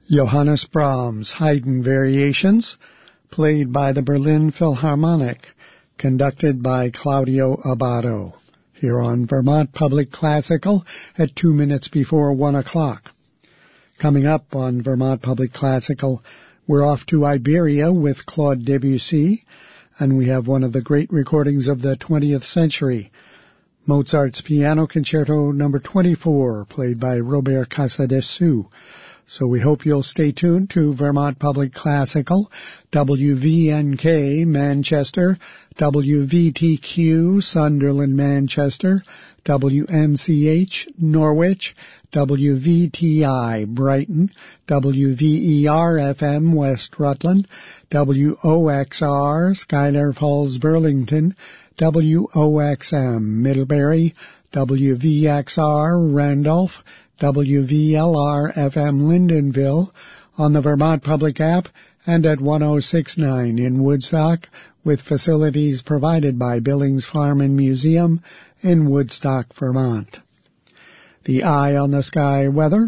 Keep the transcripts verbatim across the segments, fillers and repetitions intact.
Johannes Brahms' Haydn Variations, played by the Berlin Philharmonic, conducted by Claudio Abbado, here on Vermont Public Classical at two minutes before one o'clock. Coming up on Vermont Public Classical, we're off to Iberia with Claude Debussy, and we have one of the great recordings of the twentieth century, Mozart's Piano Concerto number twenty-four, played by Robert Casadessus. So we hope you'll stay tuned to Vermont Public Classical, W V N K Manchester, W V T Q Sunderland Manchester, W M C H Norwich, W V T I Brighton, W V E R F M West Rutland, W O X R Schuyler Falls Burlington, W O X M Middlebury, W V X R Randolph, W V L R F M Lyndonville, on the Vermont Public app, and at one oh six point nine in Woodstock, with facilities provided by Billings Farm and Museum in Woodstock, Vermont. The Eye on the Sky weather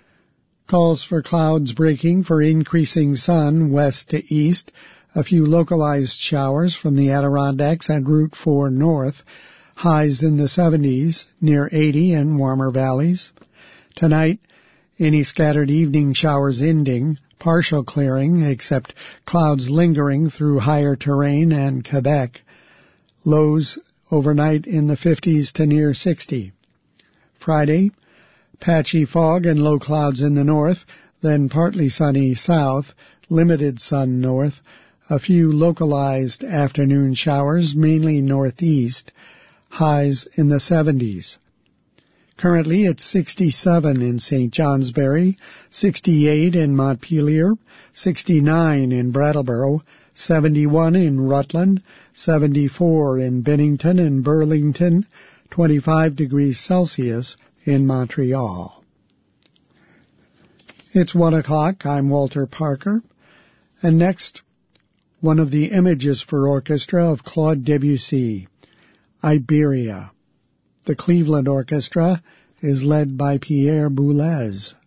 calls for clouds breaking for increasing sun west to east, a few localized showers from the Adirondacks and Route four north, highs in the seventies, near eighty in warmer valleys. Tonight, any scattered evening showers ending, partial clearing except clouds lingering through higher terrain and Quebec. Lows overnight in the fifties to near sixty. Friday, patchy fog and low clouds in the north, then partly sunny south, limited sun north, a few localized afternoon showers, mainly northeast, highs in the seventies. Currently it's sixty-seven in Saint Johnsbury, sixty-eight in Montpelier, sixty-nine in Brattleboro, seventy-one in Rutland, seventy-four in Bennington and Burlington, twenty-five degrees Celsius in Montreal. It's one o'clock. I'm Walter Parker. And next, one of the images for orchestra of Claude Debussy, Iberia. The Cleveland Orchestra is led by Pierre Boulez.